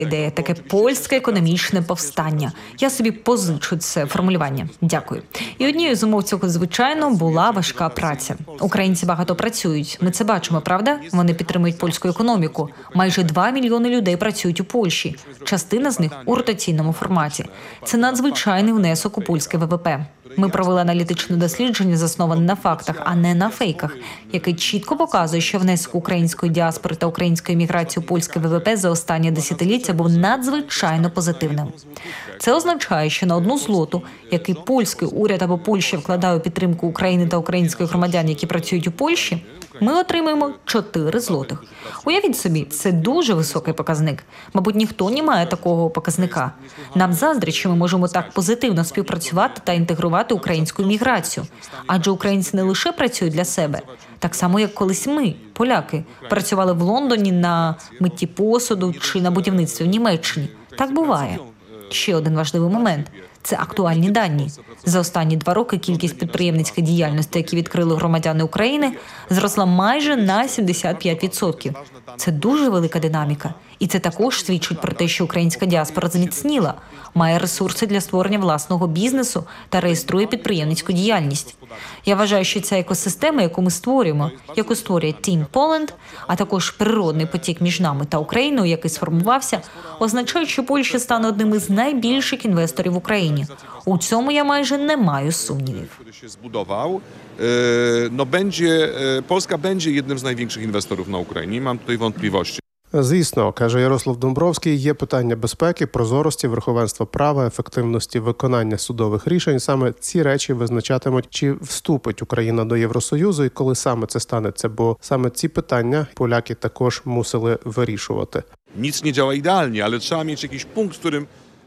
ідея, таке польське економічне повстання. Я собі позичу це формулювання. Дякую. І однією з умов цього, звичайно, була важка праця. Українці багато працюють. Ми це бачимо, правда? Вони підтримують польську економіку. Майже 2 мільйони людей працюють у Польщі. Частина з них у ротаційному форматі. Це надзвичайний внесок у польське ВВП. Ми провели аналітичне дослідження, засноване на фактах, а не на фейках, яке чітко показує, що внесок української діаспори та української міграції у польське ВВП за останні десятиліття був надзвичайно позитивним. Це означає, що на 1 злоту, який польський уряд або Польща вкладає у підтримку України та українських громадян, які працюють у Польщі, ми отримаємо 4 злотих. Уявіть собі, це дуже високий показник. Мабуть, ніхто не має такого показника. Нам заздрять, що ми можемо так позитивно співпрацювати та інтегрувати українську міграцію. Адже українці не лише працюють для себе. Так само, як колись ми, поляки, працювали в Лондоні на митті посуду чи на будівництві в Німеччині. Так буває. Ще один важливий момент – це актуальні дані. За останні 2 роки кількість підприємницької діяльності, які відкрили громадяни України, зросла майже на 75%. Це дуже велика динаміка. І це також свідчить про те, що українська діаспора зміцніла, має ресурси для створення власного бізнесу та реєструє підприємницьку діяльність. Я вважаю, що ця екосистема, яку ми створюємо, яку створює Team Poland, а також природний потік між нами та Україною, який сформувався, означає, що Польща стане одним із найбільших інвесторів в Україні. У цьому я майже не маю сумнівів. Polska będzie jednym z największych inwestorów na Ukrainie. Nie mam tutaj wątpliwości. Звісно, каже Ярослав Домбровський, є питання безпеки, прозорості, верховенства права, ефективності виконання судових рішень. Саме ці речі визначатимуть, чи вступить Україна до Євросоюзу і коли саме це станеться, бо саме ці питання поляки також мусили вирішувати. Nic nie działa idealnie, ale trzeba mieć jakiś punkt, w którym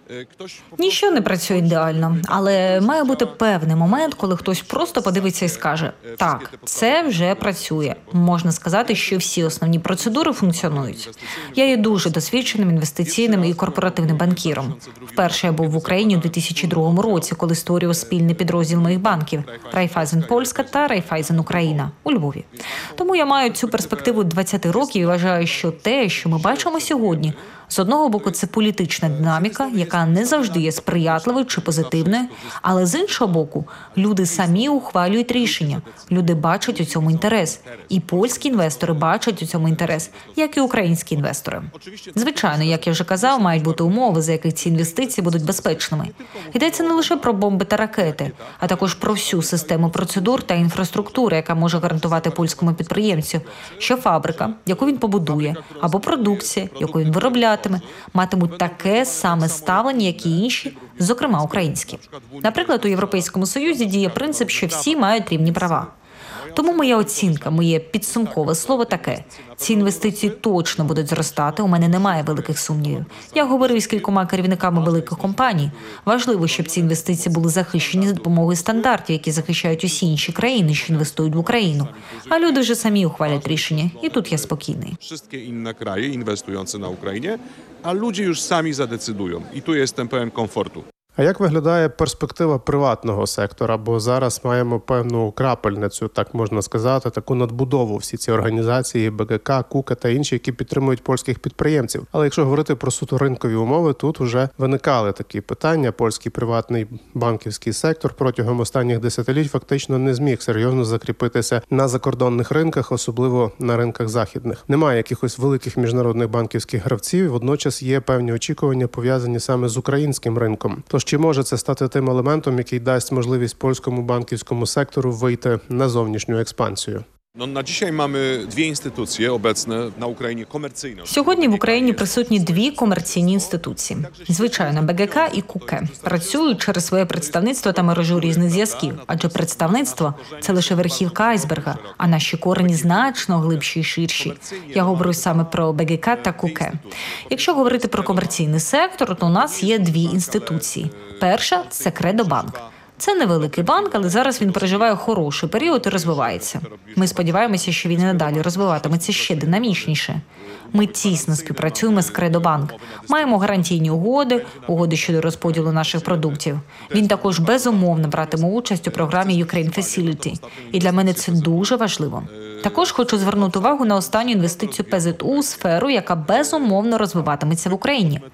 Ніщо не працює ідеально, але має бути певний момент, коли хтось просто подивиться і скаже: так, це вже працює. Можна сказати, що всі основні процедури функціонують. Я є дуже досвідченим інвестиційним і корпоративним банкіром. Вперше я був в Україні у 2002 році, коли створював спільний підрозділ моїх банків Райфайзен Польська та Райфайзен Україна у Львові. Тому я маю цю перспективу 20 років і вважаю, що те, що ми бачимо сьогодні, з одного боку, це політична динаміка, яка не завжди є сприятливою чи позитивною, але з іншого боку, люди самі ухвалюють рішення, люди бачать у цьому інтерес. І польські інвестори бачать у цьому інтерес, як і українські інвестори. Звичайно, як я вже казав, мають бути умови, за яких ці інвестиції будуть безпечними. Йдеться не лише про бомби та ракети, а також про всю систему процедур та інфраструктури, яка може гарантувати польському підприємцю, що фабрика, яку він побудує, або продукція, яку він виробляє, матимуть таке саме ставлення, як і інші, зокрема українські. Наприклад, у Європейському Союзі діє принцип, що всі мають рівні права. Тому моя оцінка, моє підсумкове слово таке: ці інвестиції точно будуть зростати, у мене немає великих сумнівів. Я говорив з кількома керівниками великих компаній. Важливо, щоб ці інвестиції були захищені за допомогою стандартів, які захищають усі інші країни, що інвестують в Україну. А люди вже самі ухвалять рішення, і тут я спокійний. Wszystkie inne kraje inwestujące na Ukrainie, a ludzie już sami zadecydują. I tu jestem pełen komfortu. А як виглядає перспектива приватного сектора? Бо зараз маємо певну крапельницю, так можна сказати, таку надбудову. Всі ці організації, БГК, КУКа та інші, які підтримують польських підприємців. Але якщо говорити про суто ринкові умови, тут вже виникали такі питання. Польський приватний банківський сектор протягом останніх десятиліть фактично не зміг серйозно закріпитися на закордонних ринках, особливо на ринках західних. Немає якихось великих міжнародних банківських гравців, водночас є певні очікування, пов'язані саме з українським ринком. Тож чи може це стати тим елементом, який дасть можливість польському банківському сектору вийти на зовнішню експансію? Na dzisiaj mamy dwie instytucje obecne na Ukrainie komercyjne. Сьогодні в Україні присутні 2 комерційні інституції. Звичайно, БГК і КУК працюють через своє представництво та мережу різних зв'язків, адже представництво – це лише верхівка айсберга, а наші корені значно глибші і ширші. Я говорю саме про БГК та КУК. Якщо говорити про комерційний сектор, то у нас є 2 інституції. Перша – це Кредобанк. Це невеликий банк, але зараз він переживає хороший період і розвивається. Ми сподіваємося, що він і надалі розвиватиметься ще динамічніше. Ми тісно співпрацюємо з Кредобанк. Маємо гарантійні угоди щодо розподілу наших продуктів. Він також безумовно братиме участь у програмі Ukraine Facility. І для мене це дуже важливо. Також хочу звернути увагу на останню інвестицію ПЗУ у сферу, яка безумовно розвиватиметься в Україні.